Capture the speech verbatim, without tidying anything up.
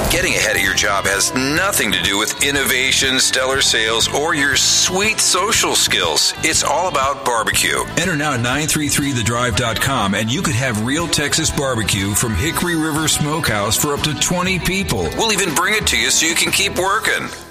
Getting ahead at your job has nothing to do with innovation, stellar sales, or your sweet social skills. It's all about barbecue. Enter now at nine three three the drive dot com and you could have real Texas barbecue from Hickory River Smokehouse for up to twenty people. We'll even bring it to you so you can keep working.